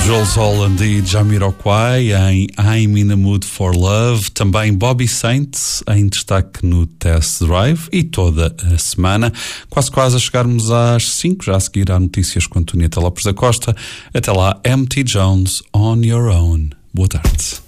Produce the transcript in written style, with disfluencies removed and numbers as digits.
Jules Holland e Jamiroquai em I'm in a Mood for Love. Também Bobby Saints em destaque no Test Drive. E toda a semana, quase a chegarmos às 5, já a seguir há notícias com Antonieta Lopes da Costa. Até lá, M.T. Jones, On Your Own. Boa tarde.